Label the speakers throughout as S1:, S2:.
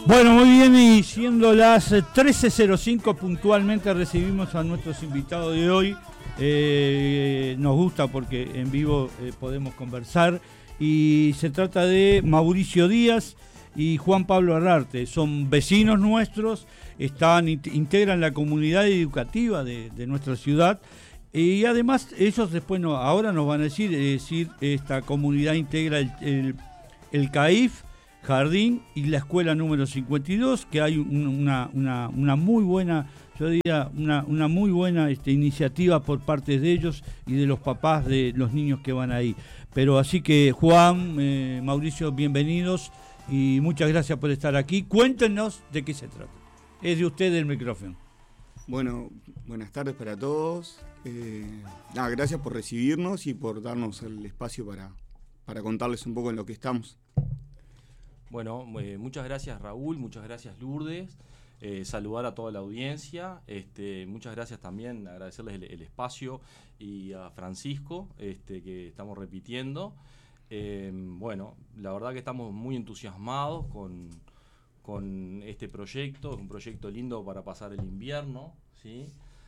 S1: Bueno, muy bien, y siendo las 13:05 puntualmente recibimos a nuestros invitados de hoy. Nos gusta porque en vivo podemos conversar, y se trata de Mauricio Díaz y Juan Pablo Herrarte. Son vecinos nuestros, integran la comunidad educativa de nuestra ciudad, y además ellos después ahora nos van a decir, esta comunidad integra el CAIF Jardín y la escuela número 52, que hay una muy buena, yo diría, una muy buena iniciativa por parte de ellos y de los papás de los niños que van ahí. Pero así que Juan, Mauricio, bienvenidos y muchas gracias por estar aquí. Cuéntenos de qué se trata. Es de usted el micrófono.
S2: Bueno, buenas tardes para todos. Gracias por recibirnos y por darnos el espacio para contarles un poco en lo que estamos.
S3: Bueno, muchas gracias Raúl, muchas gracias Lourdes, saludar a toda la audiencia, muchas gracias también, agradecerles el espacio, y a Francisco, que estamos repitiendo. Bueno, la verdad que estamos muy entusiasmados con este proyecto, es un proyecto lindo para pasar el invierno, ¿sí?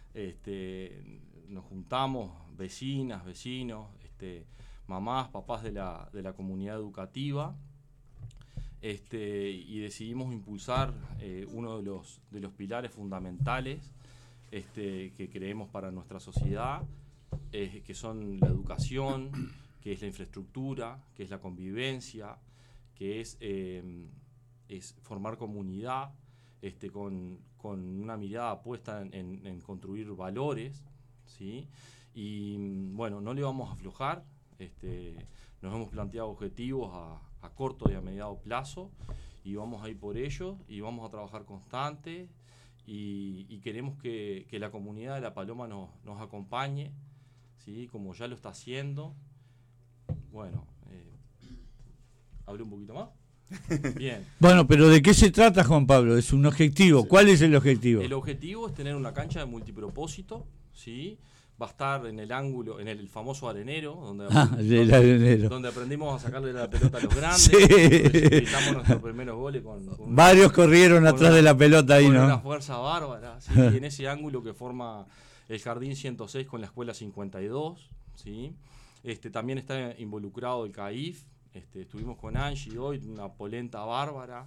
S3: Nos juntamos, vecinas, vecinos, mamás, papás de la comunidad educativa. Y decidimos impulsar uno de los pilares fundamentales que creemos para nuestra sociedad, que son la educación, que es la infraestructura, que es la convivencia, que es formar comunidad, con una mirada puesta en construir valores, ¿sí? Y bueno, no le vamos a aflojar, nos hemos planteado objetivos a corto y a mediado plazo, y vamos a ir por ellos y vamos a trabajar constante, y queremos que la comunidad de La Paloma nos acompañe, ¿sí? Como ya lo está haciendo. Bueno, ¿hablé un poquito más? Bien.
S1: Bueno, pero ¿de qué se trata, Juan Pablo? Es un objetivo. ¿Cuál es el objetivo?
S3: El objetivo es tener una cancha de multipropósito, ¿sí? Va a estar en el ángulo, en el famoso arenero, donde aprendimos a sacarle la pelota a los grandes. Sí. Gritamos nuestros primeros goles con
S1: varios corrieron atrás de la pelota ahí,
S3: con
S1: ¿no?
S3: Una fuerza bárbara, ¿sí? Y en ese ángulo que forma el Jardín 106 con la Escuela 52, ¿sí? También está involucrado el CAIF. Estuvimos con Angie hoy, una polenta bárbara.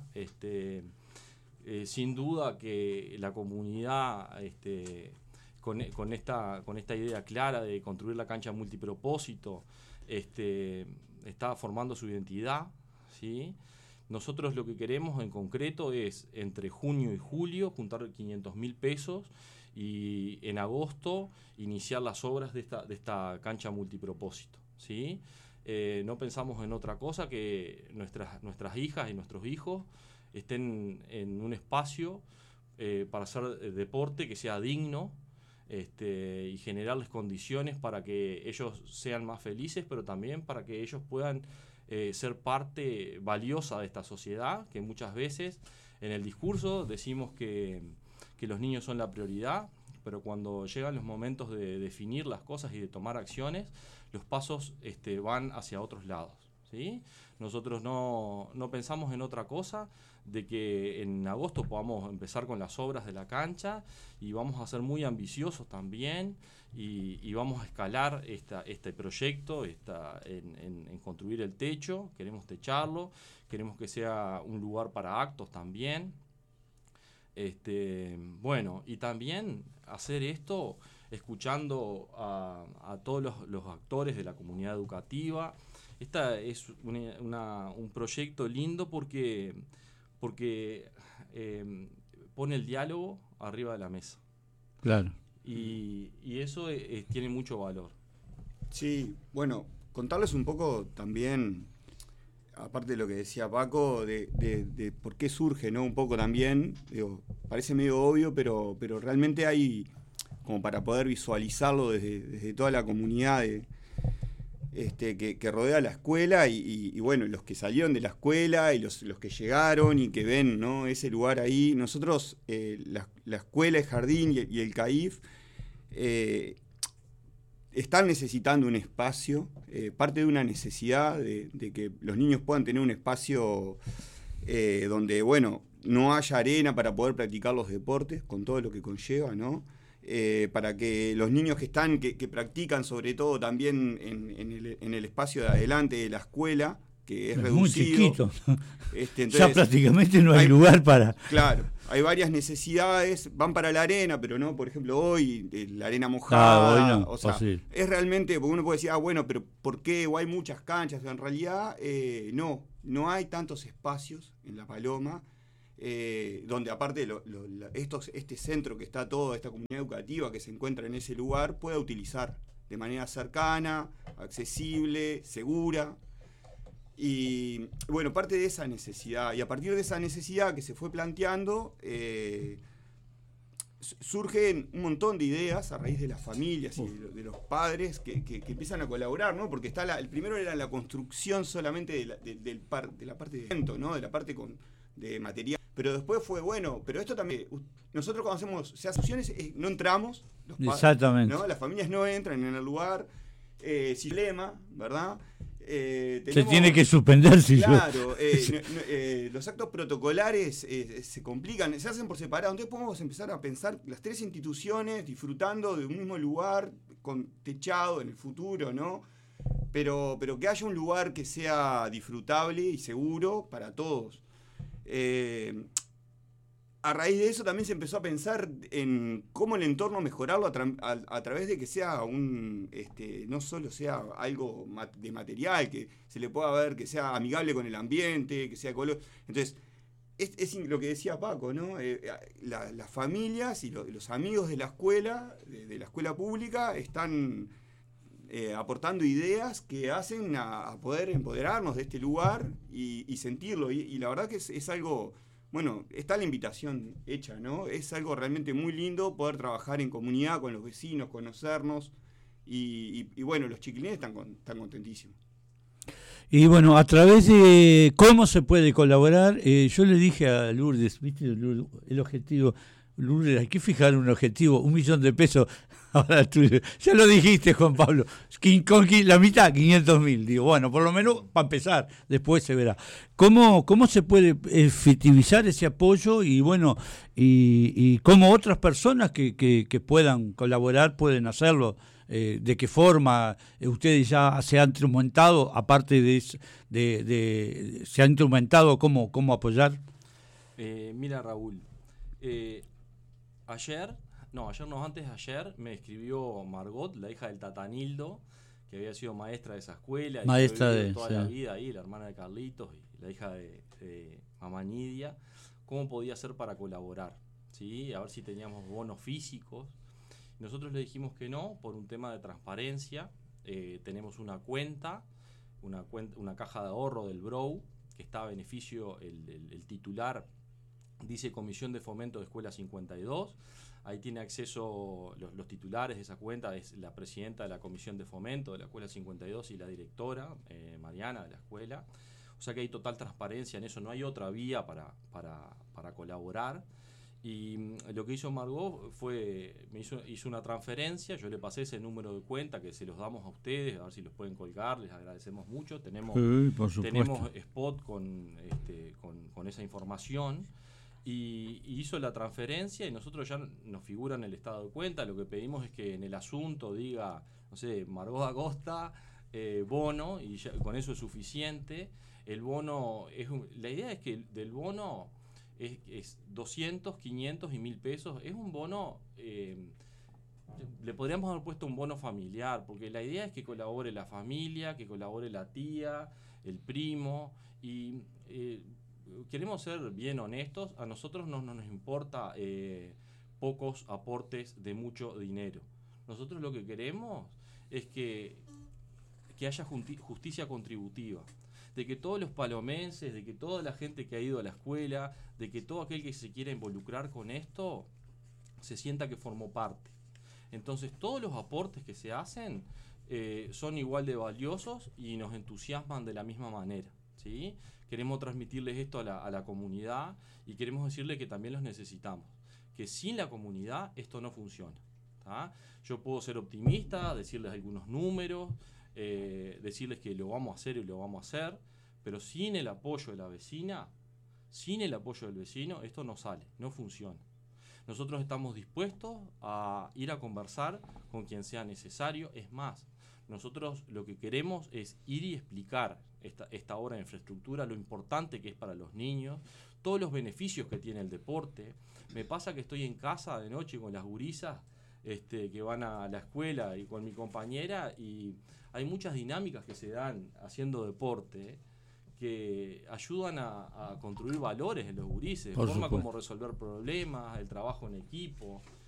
S3: Sin duda que la comunidad... Con esta idea clara de construir la cancha multipropósito, está formando su identidad, ¿sí? Nosotros lo que queremos en concreto es, entre junio y julio, juntar 500.000 pesos y en agosto iniciar las obras de esta cancha multipropósito, ¿sí? No pensamos en otra cosa que nuestras hijas y nuestros hijos estén en un espacio para hacer deporte que sea digno, y generarles condiciones para que ellos sean más felices, pero también para que ellos puedan ser parte valiosa de esta sociedad, que muchas veces en el discurso decimos que los niños son la prioridad, pero cuando llegan los momentos de definir las cosas y de tomar acciones, los pasos van hacia otros lados, ¿sí? Nosotros no pensamos en otra cosa de que en agosto podamos empezar con las obras de la cancha, y vamos a ser muy ambiciosos también, y vamos a escalar este proyecto en construir el techo. Queremos techarlo, queremos que sea un lugar para actos también, bueno, y también hacer esto escuchando a todos los actores de la comunidad educativa. Esta es un proyecto lindo porque pone el diálogo arriba de la mesa.
S1: Claro.
S3: Y eso tiene mucho valor.
S2: Sí, bueno, contarles un poco también, aparte de lo que decía Paco, de por qué surge, ¿no? Un poco también, parece medio obvio, pero realmente hay, como para poder visualizarlo desde toda la comunidad que rodea la escuela, y bueno, los que salieron de la escuela y los que llegaron y que ven, ¿no? Ese lugar ahí. Nosotros, la escuela, el jardín y el CAIF están necesitando un espacio, parte de una necesidad de que los niños puedan tener un espacio donde, bueno, no haya arena para poder practicar los deportes, con todo lo que conlleva, ¿no? Para que los niños que practican, sobre todo también en el espacio de adelante de la escuela, que es reducido.
S1: Muy chiquito.
S2: Entonces,
S1: ya prácticamente no hay lugar para...
S2: Claro, hay varias necesidades, van para la arena, pero no, por ejemplo, hoy la arena mojada.
S1: Hoy no,
S2: o sea,
S1: posible.
S2: es realmente, porque uno puede decir, bueno, pero ¿por qué? O hay muchas canchas, en realidad no hay tantos espacios en La Paloma, donde aparte este centro que está todo, esta comunidad educativa que se encuentra en ese lugar, pueda utilizar de manera cercana, accesible, segura. Y bueno, parte de esa necesidad, y a partir de esa necesidad que se fue planteando, surgen un montón de ideas a raíz de las familias y de los padres que empiezan a colaborar, ¿no? Porque el primero era la construcción solamente de la parte de evento, ¿no? De la parte de material. Pero después fue, bueno, pero esto también, nosotros cuando hacemos acciones no entramos,
S1: Exactamente.
S2: ¿no? Las familias no entran en el lugar, sin lema, ¿verdad?
S1: Se tiene que suspender
S2: claro, los actos protocolares se complican, se hacen por separado. Entonces podemos empezar a pensar las tres instituciones disfrutando de un mismo lugar, con techado en el futuro, ¿no? Pero que haya un lugar que sea disfrutable y seguro para todos. A raíz de eso también se empezó a pensar en cómo el entorno mejorarlo a través de que sea no solo sea algo de material, que se le pueda ver, que sea amigable con el ambiente, que sea color. Entonces, es lo que decía Paco, ¿no? Las familias y los amigos de la escuela, de la escuela pública, están aportando ideas que hacen a poder empoderarnos de este lugar y sentirlo. Y la verdad que es algo... Bueno, está la invitación hecha, ¿no? Es algo realmente muy lindo poder trabajar en comunidad con los vecinos, conocernos y bueno, los chiquilines están contentísimos.
S1: Y bueno, a través de cómo se puede colaborar, yo le dije a Lourdes, ¿viste? Lourdes, el objetivo, Lourdes, hay que fijar un objetivo, 1 millón de pesos. Ahora tú, ya lo dijiste, Juan Pablo, con la mitad, 500.000. Digo, bueno, por lo menos para empezar, después se verá. ¿Cómo se puede efectivizar ese apoyo y bueno, y cómo otras personas que puedan colaborar pueden hacerlo? ¿De qué forma ustedes ya se han instrumentado, aparte se han instrumentado cómo apoyar?
S3: Mira, Raúl, ayer antes de ayer me escribió Margot, la hija del Tatanildo, que había sido maestra de esa escuela,
S1: maestra
S3: y toda la vida ahí, la hermana de Carlitos y la hija de mamá Nidia, cómo podía ser para colaborar, ¿sí? A ver si teníamos bonos físicos. Nosotros le dijimos que no, por un tema de transparencia. Tenemos una cuenta, una caja de ahorro del BROU, que está a beneficio, el titular dice Comisión de Fomento de Escuela 52. Ahí tiene acceso los titulares de esa cuenta, es la presidenta de la Comisión de Fomento de la Escuela 52 y la directora, Mariana, de la escuela. O sea que hay total transparencia en eso, no hay otra vía para colaborar. Y lo que hizo Margot fue, hizo una transferencia, yo le pasé ese número de cuenta que se los damos a ustedes, a ver si los pueden colgar, les agradecemos mucho. Tenemos spot con esa información. Y hizo la transferencia y nosotros ya nos figura en el estado de cuenta. Lo que pedimos es que en el asunto diga, no sé, Margot Acosta, bono, y ya, con eso es suficiente. El bono, la idea es que del bono es 200, 500 y 1.000 pesos. Es un bono, le podríamos haber puesto un bono familiar, porque la idea es que colabore la familia, que colabore la tía, el primo, y queremos ser bien honestos, a nosotros no nos importa pocos aportes de mucho dinero. Nosotros lo que queremos es que haya justicia contributiva, de que todos los palomenses, de que toda la gente que ha ido a la escuela, de que todo aquel que se quiera involucrar con esto, se sienta que formó parte. Entonces todos los aportes que se hacen son igual de valiosos y nos entusiasman de la misma manera, ¿sí? Queremos transmitirles esto a la comunidad y queremos decirles que también los necesitamos, que sin la comunidad esto no funciona, ¿tá? Yo puedo ser optimista, decirles algunos números, decirles que lo vamos a hacer y lo vamos a hacer, pero sin el apoyo de la vecina, Sin el apoyo del vecino, esto no sale, no funciona. Nosotros estamos dispuestos a ir a conversar con quien sea necesario. Es más, nosotros lo que queremos es ir y explicar esta obra de infraestructura, lo importante que es para los niños, todos los beneficios que tiene el deporte. Me pasa que estoy en casa de noche con las gurisas que van a la escuela y con mi compañera, y hay muchas dinámicas que se dan haciendo deporte que ayudan a construir valores en los gurises,
S1: Por
S3: forma
S1: supuesto.
S3: como resolver problemas, el trabajo en equipo.